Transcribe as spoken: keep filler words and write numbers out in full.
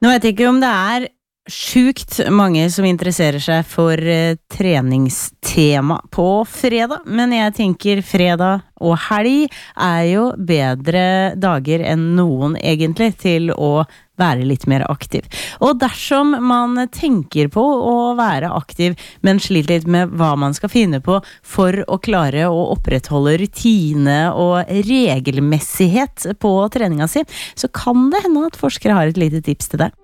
Nå vet jeg ikke om det er sjukt mange som interesserer seg for eh, treningstema på fredag, men jeg tenker fredag og helg er jo bedre dager enn noen egentlig til å være litt mer aktiv. Og dersom man tenker på å være aktiv, men sliter litt med hva man skal finne på for å klare å opprettholde rutine og regelmessighet på treninga si, så kan det hende at forskere har et lite tips til deg.